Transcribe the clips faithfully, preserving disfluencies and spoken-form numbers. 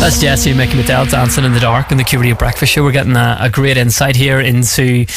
That's Jesse and Mickey Medell dancing in the dark in the Q Radio Breakfast Show. We're getting a, a great insight here into,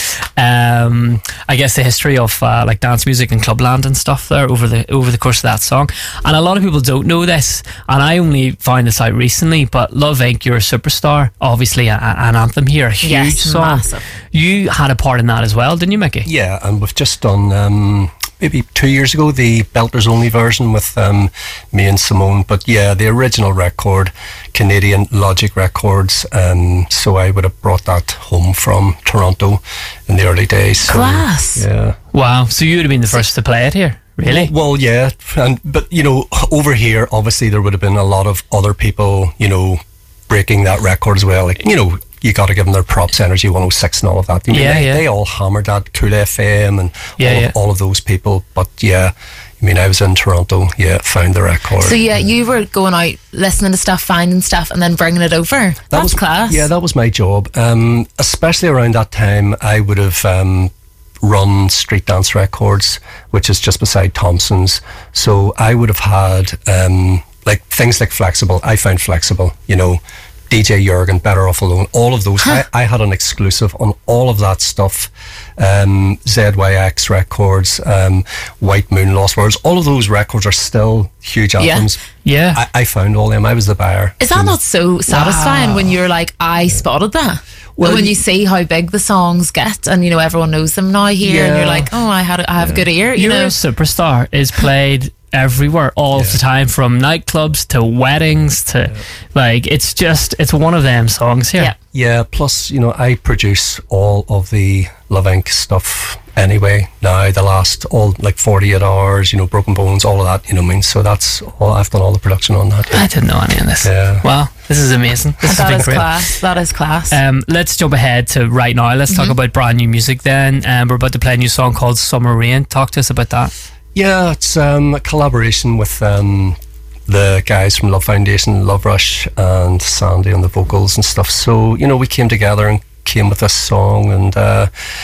um, I guess, the history of uh, like dance music and clubland and stuff there over the over the course of that song. And a lot of people don't know this, and I only found this out recently. But Love Incorporated, You're a Superstar, obviously a, a, an anthem here, a huge yes, song. Massive. You had a part in that as well, didn't you, Mickey? Yeah, and we've just done. Um Maybe two years ago, the Belters Only version with um, me and Simone. But yeah, the original record, Canadian Logic Records. Um, so I would have brought that home from Toronto in the early days. So, Class. Yeah. Wow. So you would have been the first to play it here, really? Well, well, yeah. And but you know, over here, obviously, there would have been a lot of other people, you know, breaking that record as well. Like, you know, you got to give them their props, Energy one oh six and all of that. You know, yeah, they, yeah. they all hammered that, Cool F M and yeah, all, of, yeah. all of those people. But yeah, I mean, I was in Toronto, yeah, found the record. So yeah, you were going out, listening to stuff, finding stuff, and then bringing it over. That That's was, class. Yeah, that was my job. Um, especially around that time, I would have um, run Street Dance Records, which is just beside Thompson's. So I would have had um, like things like Flexible. I found Flexible, you know, D J Jurgen, Better Off Alone, all of those. Huh. I, I had an exclusive on all of that stuff. Um, Z Y X Records, um, White Moon, Lost Worlds, all of those records are still huge anthems. Yeah. I, I found all them. I was the buyer. Is that not so satisfying Wow. when you're like, I spotted that? Well, when you see how big the songs get, and you know everyone knows them now here, and Yeah. you're like, oh, I had, a, I have a good ear. You You're know, a Superstar is played everywhere all Yeah. the time, from nightclubs to weddings to Yeah. like it's just it's one of them songs here. Yeah. Yeah, plus, you know, I produce all of the Love Incorporated stuff anyway now, the last, all like forty-eight hours, you know, Broken Bones, all of that, you know what I mean? So that's all, I've done all the production on that. I didn't know any of this. Yeah. Wow, this is amazing. This has that been is great. class. That is class. Um, let's jump ahead to right now. Let's talk about brand new music then. Um, we're about to play a new song called Summer Rain. Talk to us about that. Yeah, it's um, a collaboration with um, the guys from Love Foundation, Love Rush, and Sandy on the vocals and stuff. So, you know, we came together and came with this song, and uh,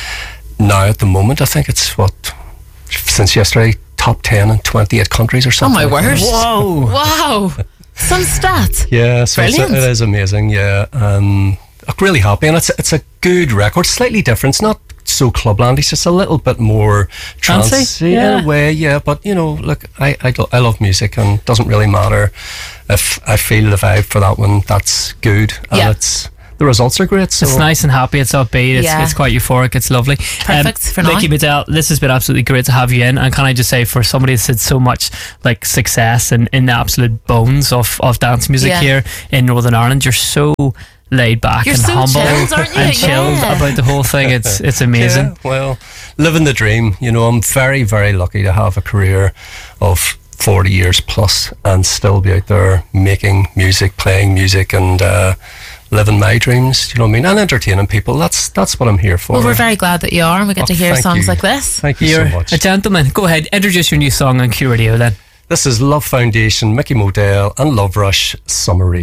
now at the moment, I think it's what, since yesterday, top ten in twenty-eight countries or oh something. my like word! that. Whoa. Wow, some stats. Yeah, so it's, Brilliant. it is amazing. Yeah, um, I'm really happy, and it's it's a good record. Slightly different. It's not so clubland. It's just a little bit more trance Fancy, in yeah. a way. Yeah, but you know, look, I I, lo- I love music, and it doesn't really matter if I feel the vibe for that one. That's good, and Yeah. it's the results are great. So It's nice and happy. It's upbeat. It's, Yeah. it's quite euphoric. It's lovely. Perfect for now. Mickey Medell, this has been absolutely great to have you in. And can I just say, for somebody that's had so much like success in, in the absolute bones of, of dance music Yeah. here in Northern Ireland, you're so laid back You're and so humble chilled, aren't you? and chilled Yeah. about the whole thing. It's it's amazing. Yeah, well, living the dream. You know, I'm very, very lucky to have a career of forty years plus and still be out there making music, playing music, and uh, living my dreams. You know what I mean? And entertaining people. That's that's what I'm here for. Well, we're very glad that you are, and we get Oh, to hear thank songs you. like this. Thank you You're so much. a gentleman. Go ahead, introduce your new song on Q Radio then. This is Love Foundation, Mickey Modell, and Love Rush, Summer Rain.